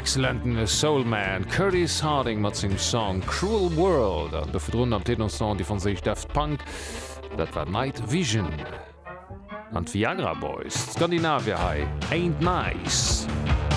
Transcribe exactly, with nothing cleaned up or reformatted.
excellenten Soulman Curtis Harding mat zing Song Cruel World an der verdrun am Titelsong, die von sich Daft Punk, dat war Night Vision. An Viagra Boys, Skandinavia High, Ain't Nice.